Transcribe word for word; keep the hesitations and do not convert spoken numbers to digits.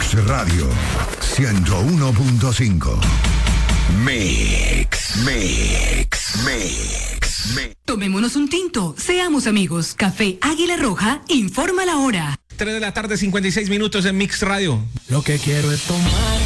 Mix Radio ciento uno punto cinco. Mix, Mix, Mix, Mix. Tomémonos un tinto, seamos amigos. Café Águila Roja informa la hora. tres de la tarde, cincuenta y seis minutos en Mix Radio. Lo que quiero es tomar